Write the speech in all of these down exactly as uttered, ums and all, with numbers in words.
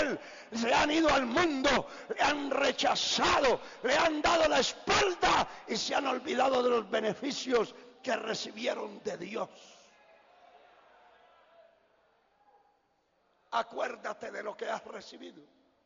Él, se han ido al mundo, le han rechazado, le han dado la espalda y se han olvidado de los beneficios que recibieron de Dios. Acuérdate de lo que has recibido.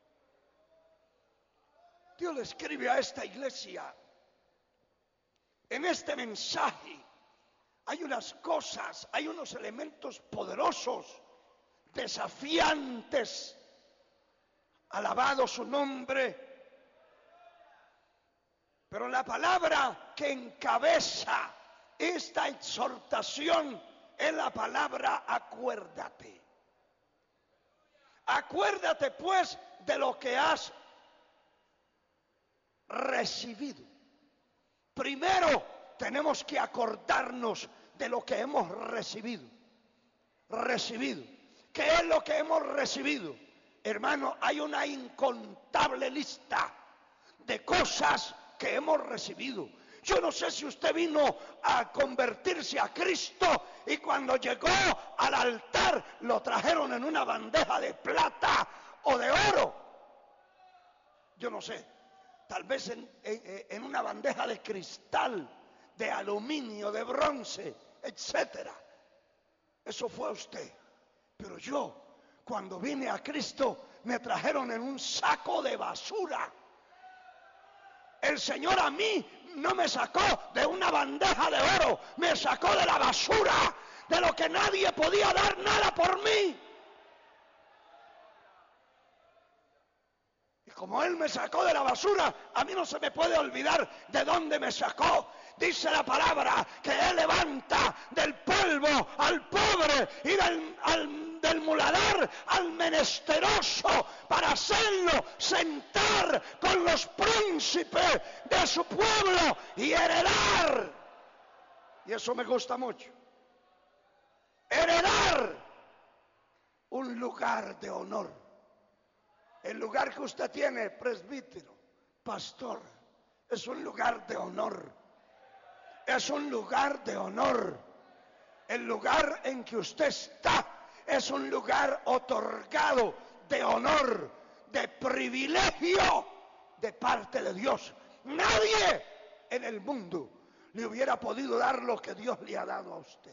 Dios le escribe a esta iglesia. En este mensaje hay unas cosas, hay unos elementos poderosos, desafiantes. Alabado su nombre. Pero la palabra que encabeza esta exhortación es la palabra acuérdate. Acuérdate pues de lo que has recibido. Primero tenemos que acordarnos de lo que hemos recibido. Recibido. ¿Qué es lo que hemos recibido? Hermano, hay una incontable lista de cosas que hemos recibido. Yo no sé si usted vino a convertirse a Cristo y cuando llegó al altar lo trajeron en una bandeja de plata o de oro. Yo no sé, tal vez en, en, en una bandeja de cristal, de aluminio, de bronce, etcétera. Eso fue usted. Pero yo, cuando vine a Cristo, me trajeron en un saco de basura. El Señor a mí no me sacó de una bandeja de oro, me sacó de la basura, de lo que nadie podía dar nada por mí. Y como Él me sacó de la basura, a mí no se me puede olvidar de dónde me sacó. Dice la palabra que Él levanta del polvo al pobre y del, al, del muladar al menesteroso para hacerlo sentar con los príncipes de su pueblo y heredar. Y eso me gusta mucho. Heredar un lugar de honor. El lugar que usted tiene, presbítero, pastor, es un lugar de honor. Es un lugar de honor. El lugar en que usted está es un lugar otorgado de honor, de privilegio de parte de Dios. Nadie en el mundo le hubiera podido dar lo que Dios le ha dado a usted.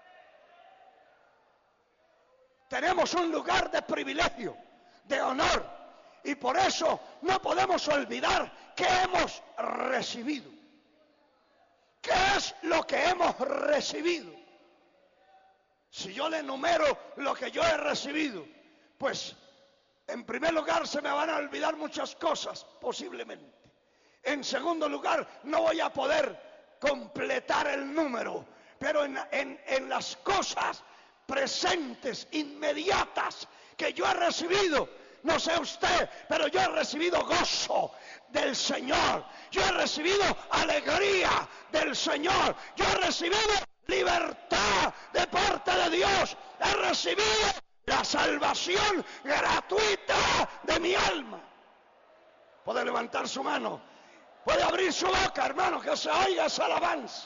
Tenemos un lugar de privilegio, de honor, y por eso no podemos olvidar que hemos recibido. ¿Qué es lo que hemos recibido? Si yo le enumero lo que yo he recibido, pues en primer lugar se me van a olvidar muchas cosas, posiblemente. En segundo lugar, no voy a poder completar el número, pero en, en, en las cosas presentes, inmediatas, que yo he recibido, no sé usted, pero yo he recibido gozo del Señor, yo he recibido alegría del Señor, yo he recibido libertad de parte de Dios, he recibido la salvación gratuita de mi alma. Puede levantar su mano, puede abrir su boca, hermano, que se oiga esa alabanza.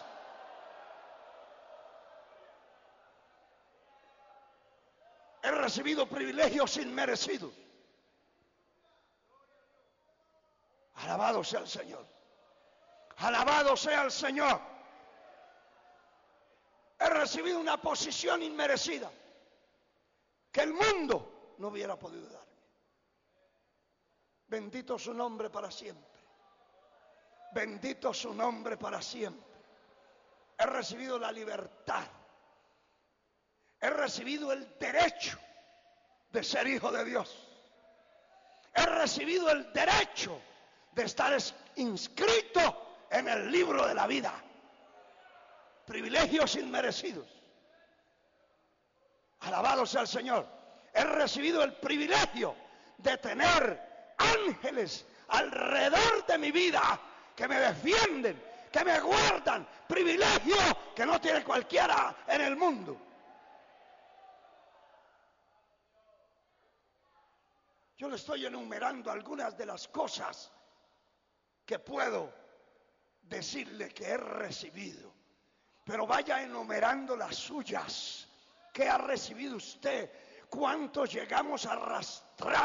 He recibido privilegios inmerecidos. Alabado sea el Señor. Alabado sea el Señor. He recibido una posición inmerecida que el mundo no hubiera podido darme. Bendito su nombre para siempre. Bendito su nombre para siempre. He recibido la libertad. He recibido el derecho de ser hijo de Dios. He recibido el derecho de estar inscrito en el libro de la vida. Privilegios inmerecidos. Alabado sea el Señor. He recibido el privilegio de tener ángeles alrededor de mi vida que me defienden, que me guardan. Privilegio que no tiene cualquiera en el mundo. Yo le estoy enumerando algunas de las cosas que puedo decirle que he recibido, pero vaya enumerando las suyas. ¿Qué ha recibido usted? ¿Cuántos llegamos a arrastrar